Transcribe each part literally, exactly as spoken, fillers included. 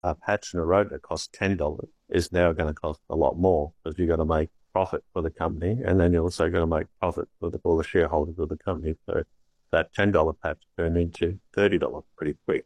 a patch in a road that costs ten dollars is now going to cost a lot more because you've got to make profit for the company, and then you're also going to make profit for the, for the shareholders of the company. So that ten dollars patch turned into thirty dollars pretty quick.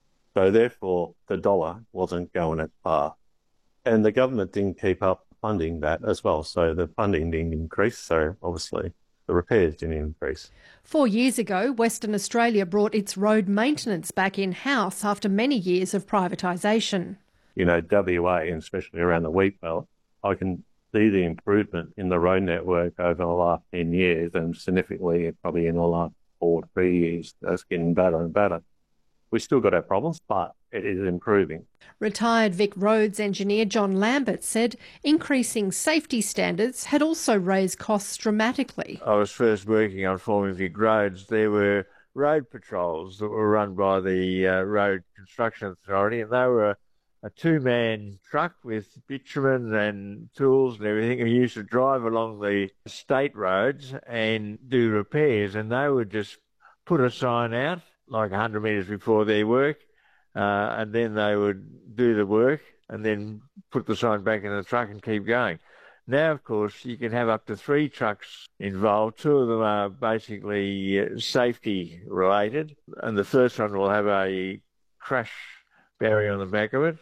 So therefore, the dollar wasn't going as far. And the government didn't keep up funding that as well. So the funding didn't increase. So obviously the repairs didn't increase. Four years ago, Western Australia brought its road maintenance back in-house after many years of privatisation. You know, W A, and especially around the wheat belt, I can see the improvement in the road network over the last ten years, and significantly probably in the last four to three years. That's getting better and better. We've still got our problems, but it is improving. Retired Vic Roads engineer John Lambert said increasing safety standards had also raised costs dramatically. I was first working on forming Vic Roads. There were road patrols that were run by the uh, Road Construction Authority, and they were a two-man truck with bitumen and tools and everything. We used to drive along the state roads and do repairs, and they would just put a sign out like one hundred metres before their work, uh, and then they would do the work and then put the sign back in the truck and keep going. Now, of course, you can have up to three trucks involved. Two of them are basically uh, safety related, and the first one will have a crash barrier on the back of it.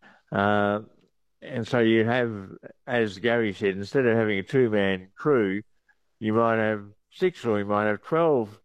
Uh, and so you have, as Gary said, instead of having a two-man crew, you might have six or you might have twelve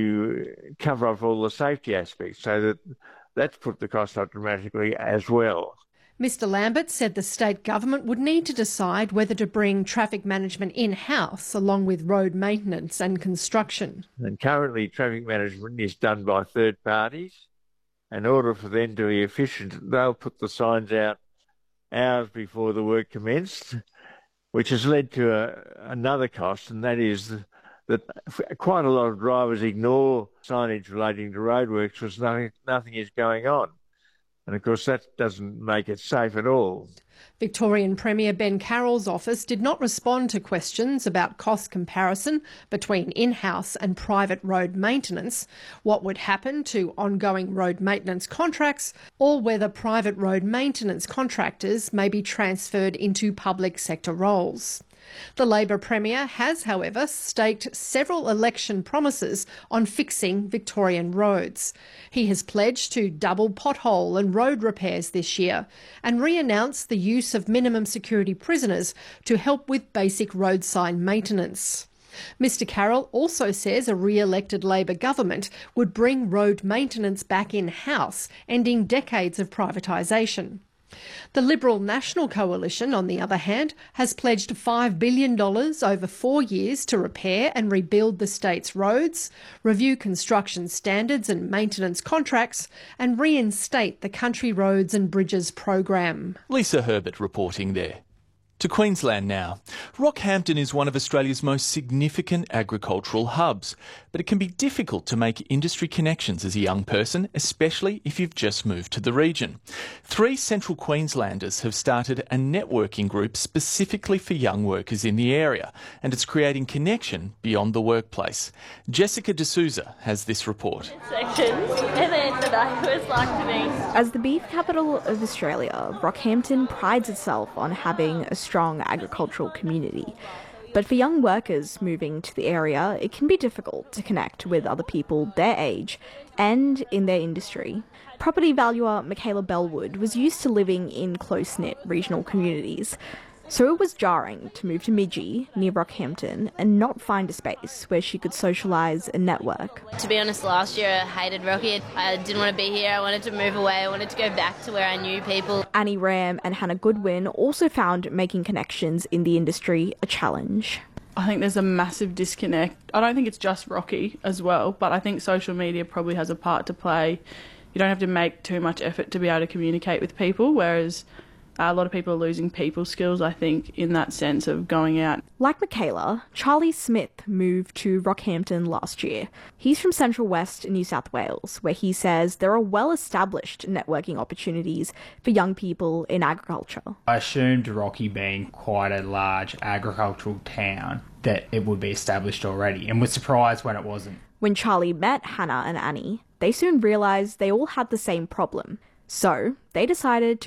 to cover off all the safety aspects, so that that's put the cost up dramatically as well. Mister Lambert said the state government would need to decide whether to bring traffic management in-house along with road maintenance and construction. And currently traffic management is done by third parties. In order for them to be efficient, they'll put the signs out hours before the work commenced, which has led to a, another cost, and that is that quite a lot of drivers ignore signage relating to roadworks because nothing, nothing is going on. And of course that doesn't make it safe at all. Victorian Premier Ben Carroll's office did not respond to questions about cost comparison between in-house and private road maintenance, what would happen to ongoing road maintenance contracts, or whether private road maintenance contractors may be transferred into public sector roles. The Labor Premier has, however, staked several election promises on fixing Victorian roads. He has pledged to double pothole and road repairs this year and re-announced the use of minimum security prisoners to help with basic road sign maintenance. Mister Carroll also says a re-elected Labor government would bring road maintenance back in-house, ending decades of privatisation. The Liberal National Coalition, on the other hand, has pledged five billion dollars over four years to repair and rebuild the state's roads, review construction standards and maintenance contracts, and reinstate the Country Roads and Bridges program. Lisa Herbert reporting there. To Queensland now. Rockhampton is one of Australia's most significant agricultural hubs, but it can be difficult to make industry connections as a young person, especially if you've just moved to the region. Three Central Queenslanders have started a networking group specifically for young workers in the area, and it's creating connection beyond the workplace. Jessica D'Souza has this report. Sections, and then the neighbours like to me. As the beef capital of Australia, Rockhampton prides itself on having a strong agricultural community. But for young workers moving to the area, it can be difficult to connect with other people their age and in their industry. Property valuer Michaela Bellwood was used to living in close-knit regional communities, so it was jarring to move to Midgee, near Rockhampton, and not find a space where she could socialise and network. To be honest, last year I hated Rocky. I didn't want to be here. I wanted to move away. I wanted to go back to where I knew people. Annie Ram and Hannah Goodwin also found making connections in the industry a challenge. I think there's a massive disconnect. I don't think it's just Rocky as well, but I think social media probably has a part to play. You don't have to make too much effort to be able to communicate with people, whereas a lot of people are losing people skills, I think, in that sense of going out. Like Michaela, Charlie Smith moved to Rockhampton last year. He's from Central West, New South Wales, where he says there are well-established networking opportunities for young people in agriculture. I assumed Rocky being quite a large agricultural town that it would be established already, and was surprised when it wasn't. When Charlie met Hannah and Annie, they soon realised they all had the same problem. So they decided to